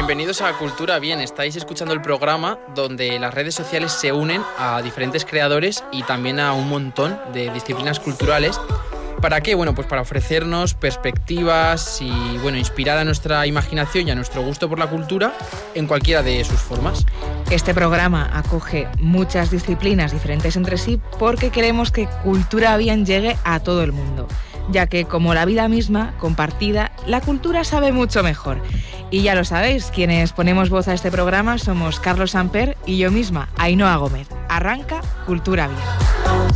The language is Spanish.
Bienvenidos a Cultura Bien. Estáis escuchando el programa donde las redes sociales se unen a diferentes creadores y también a un montón de disciplinas culturales. ¿Para qué? Bueno, pues para ofrecernos perspectivas y, inspirar a nuestra imaginación y a nuestro gusto por la cultura en cualquiera de sus formas. Este programa acoge muchas disciplinas diferentes entre sí porque queremos que Cultura Bien llegue a todo el mundo, ya que, como la vida misma, compartida, la cultura sabe mucho mejor. Y ya lo sabéis, quienes ponemos voz a este programa somos Carlos Samper y yo misma, Ainhoa Gómez. Arranca Cultura Bien.